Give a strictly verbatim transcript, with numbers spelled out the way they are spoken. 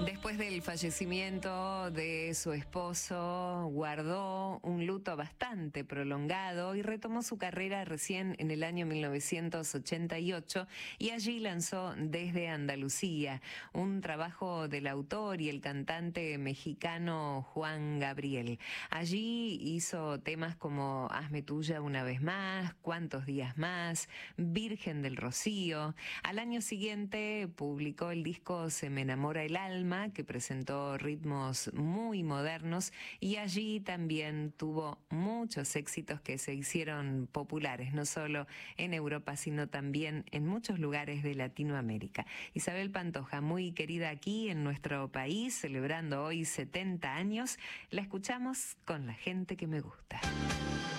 Después del fallecimiento de su esposo, guardó un luto bastante prolongado y retomó su carrera recién en el año mil novecientos ochenta y ocho y allí lanzó Desde Andalucía, un trabajo del autor y el cantante mexicano Juan Gabriel. Allí hizo temas como Hazme tuya una vez más, Cuántos días más, Virgen del Rocío. Al año siguiente publicó el disco Se me enamora el alma, que presentó ritmos muy modernos, y allí también tuvo muchos éxitos que se hicieron populares, no solo en Europa, sino también en muchos lugares de Latinoamérica. Isabel Pantoja, muy querida aquí en nuestro país, celebrando hoy setenta años, la escuchamos con La gente que me gusta.